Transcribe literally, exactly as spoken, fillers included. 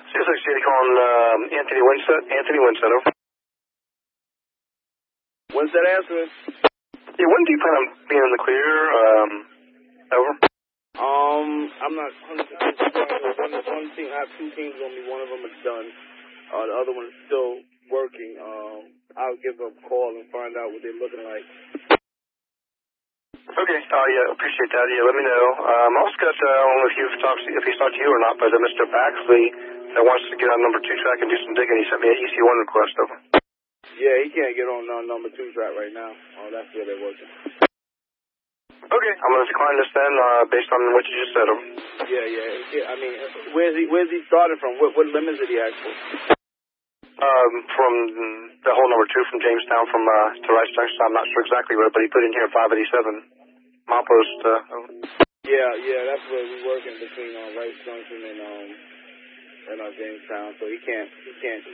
six sixty calling um, Anthony Winstead. Anthony Winstead, over. Winstead answering. Yeah, when do you plan on being in the clear? Um, over. Um, I'm not one hundred percent sure. One, one team, I have two teams on me. One of them is done. Uh, the other one is still working. Um, I'll give them a call and find out what they're looking like. Okay. Oh, uh, yeah, appreciate that. Yeah, let me know. Um, I also got, uh, I don't know if you've talked, if he's talked to you or not, but uh, Mister Baxley that wants to get on number two track and do some digging. He sent me an E C one request, over. Yeah, he can't get on uh, number two track right now. Oh, that's where they're working. Okay. I'm going to decline this then, uh, based on what you just said, over. Yeah, yeah. yeah I mean, where's he, where's he starting from? What, what limits did he ask for? Um, from the whole number two from Jamestown from, uh, to Rice Junction. I'm not sure exactly where, but he put in here five eighty-seven. Milepost, uh, over. Yeah, yeah, that's where we working between uh, Rice Junction and um and uh, Jamestown. So he can't he can't